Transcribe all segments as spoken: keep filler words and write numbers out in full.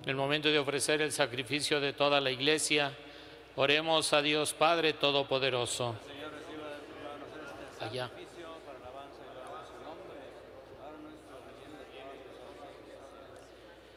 En el momento de ofrecer el sacrificio de toda la Iglesia, oremos a Dios Padre Todopoderoso. Señor, reciba de tus manos este Allá. sacrificio para alabanza y gloria de su nombre, ahora nuestro recién de todas nosotros.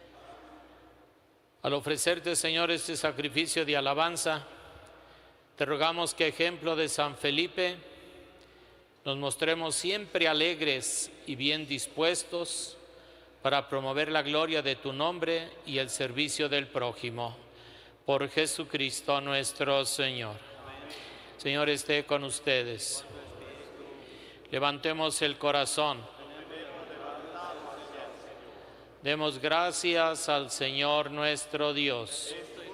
Al ofrecerte, Señor, este sacrificio de alabanza, te rogamos que, ejemplo de San Felipe, nos mostremos siempre alegres y bien dispuestos para promover la gloria de tu nombre y el servicio del prójimo. Por Jesucristo nuestro Señor. Amén. Señor, esté con ustedes. Levantemos el corazón. Demos gracias al Señor nuestro Dios.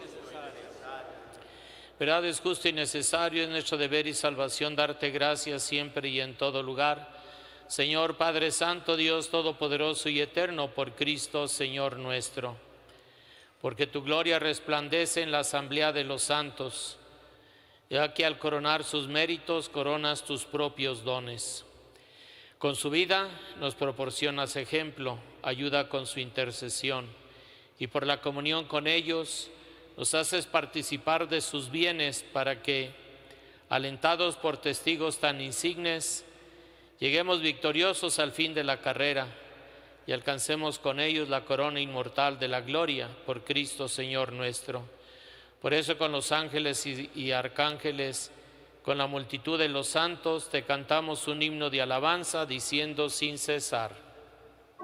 Verdad es justo y necesario, es nuestro deber y salvación darte gracias siempre y en todo lugar. Señor Padre Santo, Dios Todopoderoso y Eterno, por Cristo, Señor nuestro. Porque tu gloria resplandece en la asamblea de los santos, ya que al coronar sus méritos coronas tus propios dones. Con su vida nos proporcionas ejemplo, ayuda con su intercesión, y por la comunión con ellos nos haces participar de sus bienes para que, alentados por testigos tan insignes, lleguemos victoriosos al fin de la carrera y alcancemos con ellos la corona inmortal de la gloria por Cristo Señor nuestro. Por eso con los ángeles y, y arcángeles, con la multitud de los santos, te cantamos un himno de alabanza diciendo sin cesar.